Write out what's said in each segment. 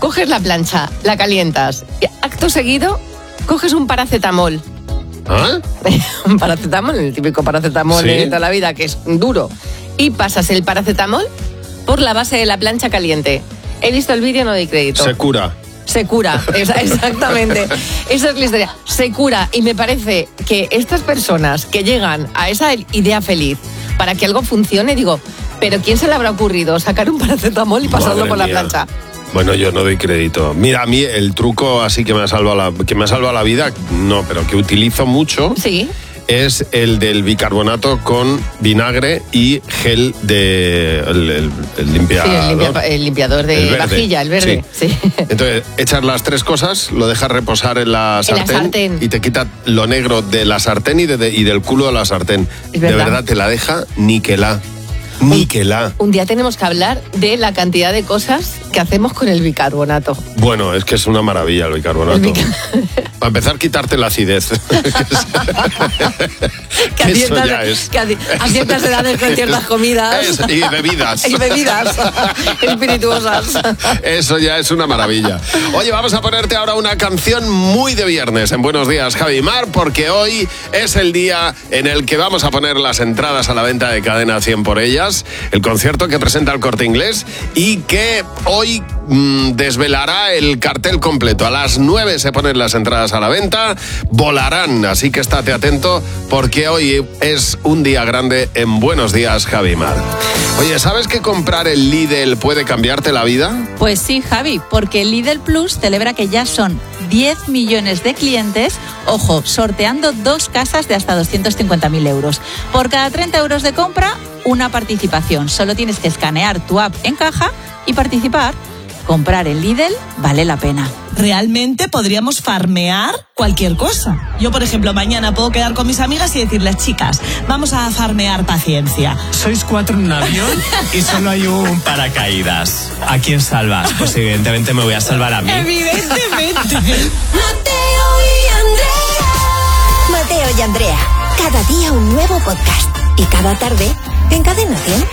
Coges la plancha, la calientas y acto seguido coges un paracetamol. ¿Ah? Un paracetamol, el típico paracetamol Sí. de toda la vida, que es duro. Y pasas el paracetamol por la base de la plancha caliente. He visto el vídeo, no doy crédito. Se cura. Se cura, exactamente. Esa es la historia. Se cura. Y me parece que estas personas que llegan a esa idea feliz para que algo funcione, digo, ¿pero quién se le habrá ocurrido sacar un paracetamol y pasarlo Madre por la mía. plancha? Bueno, yo no doy crédito. Mira, a mí el truco así que me ha salvado la vida, no, pero que utilizo mucho, Sí. es el del bicarbonato con vinagre y gel de el limpiador. Sí, el limpiador de El verde. vajilla, el verde. Sí. Entonces, echas las tres cosas, lo dejas reposar en la sartén y te quita lo negro de la sartén y del culo de la sartén. Es de verdad. verdad, te la deja níquela. Níquela. Un día tenemos que hablar de la cantidad de cosas que hacemos con el bicarbonato. Bueno, es que es una maravilla el bicarbonato. Para empezar, quitarte la acidez. Que Eso ya es. que a ciertas edades con ciertas comidas. Y bebidas. Y bebidas espirituosas. Eso ya es una maravilla. Oye, vamos a ponerte ahora una canción muy de viernes en Buenos Días, Javi Mar, porque hoy es el día en el que vamos a poner las entradas a la venta de Cadena 100 por ellas, el concierto que presenta el Corte Inglés y que hoy desvelará el cartel completo. A las 9 se ponen las entradas a la venta, volarán, así que estate atento porque hoy es un día grande en Buenos Días, Javi Mar. Oye, ¿sabes que comprar el Lidl puede cambiarte la vida? Pues sí, Javi, porque Lidl Plus celebra que ya son 10 millones de clientes, ojo, sorteando 2 casas de hasta 250.000 euros. Por cada 30 euros de compra, una participación. Solo tienes que escanear tu app en caja y participar. Comprar en Lidl vale la pena. Realmente podríamos farmear cualquier cosa. Yo, por ejemplo, mañana puedo quedar con mis amigas y decirles, chicas, vamos a farmear paciencia. Sois 4 en un avión y solo hay un paracaídas. ¿A quién salvas? Pues evidentemente me voy a salvar a mí. Evidentemente. Mateo y Andrea, cada día un nuevo podcast. Y cada tarde, en Cadena 100.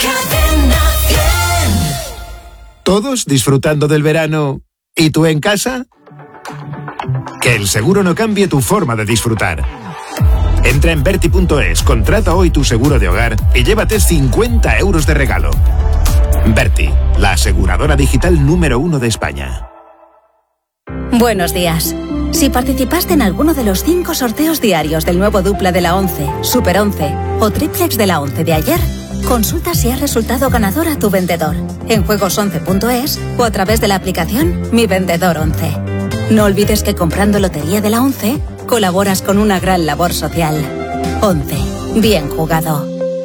Todos disfrutando del verano. ¿Y tú en casa? Que el seguro no cambie tu forma de disfrutar. Entra en Berti.es, contrata hoy tu seguro de hogar y llévate 50 euros de regalo. Berti, la aseguradora digital número 1 de España. Buenos días. Si participaste en alguno de los 5 sorteos diarios del nuevo dupla de la 11, Super 11 o triplex de la 11 de ayer, consulta si has resultado ganador a tu vendedor en juegos11.es o a través de la aplicación Mi Vendedor 11. No olvides que comprando Lotería de la 11 colaboras con una gran labor social. 11. Bien jugado.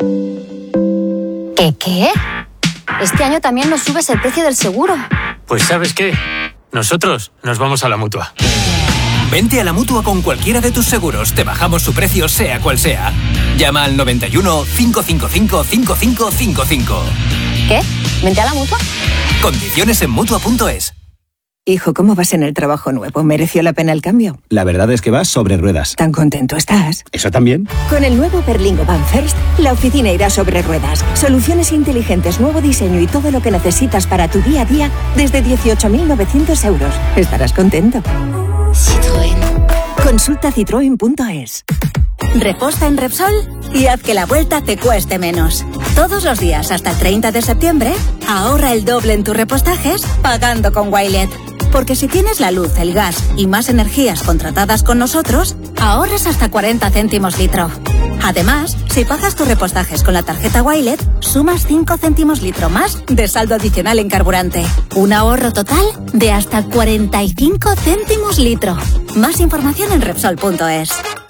¿Qué? Este año también nos subes el precio del seguro. Pues ¿sabes qué? Nosotros nos vamos a la Mutua. Vente a la Mutua con cualquiera de tus seguros. Te bajamos su precio sea cual sea. Llama al 91 555 5555. ¿Qué? ¿Vente a la Mutua? Condiciones en Mutua.es. Hijo, ¿cómo vas en el trabajo nuevo? ¿Mereció la pena el cambio? La verdad es que vas sobre ruedas. ¿Tan contento estás? ¿Eso también? Con el nuevo Berlingo Van First, la oficina irá sobre ruedas. Soluciones inteligentes, nuevo diseño y todo lo que necesitas para tu día a día desde 18.900 euros. Estarás contento. Citroën. Consulta citroen.es. Reposta en Repsol y haz que la vuelta te cueste menos. Todos los días hasta el 30 de septiembre, ahorra el doble en tus repostajes pagando con Wilet. Porque si tienes la luz, el gas y más energías contratadas con nosotros, ahorras hasta 40 céntimos litro. Además, si pagas tus repostajes con la tarjeta Wilet, sumas 5 céntimos litro más de saldo adicional en carburante. Un ahorro total de hasta 45 céntimos litro. Más información en Repsol.es.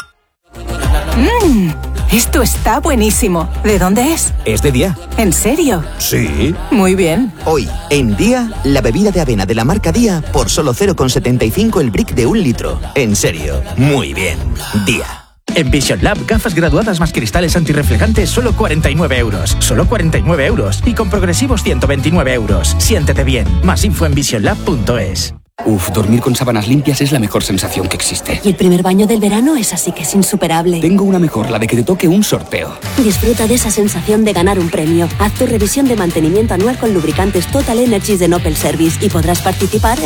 Esto está buenísimo. ¿De dónde es? Es de Día. ¿En serio? Sí. Muy bien. Hoy, en Día, la bebida de avena de la marca Día por solo 0,75 el brick de 1 litro. En serio, muy bien. Día. En Vision Lab, gafas graduadas más cristales antirreflejantes, solo 49 euros. Solo 49 euros. Y con progresivos 129 euros. Siéntete bien. Más info en visionlab.es. Dormir con sábanas limpias es la mejor sensación que existe. Y el primer baño del verano es así que es insuperable. Tengo una mejor, la de que te toque un sorteo. Disfruta de esa sensación de ganar un premio. Haz tu revisión de mantenimiento anual con lubricantes Total Energies de Opel Service y podrás participar en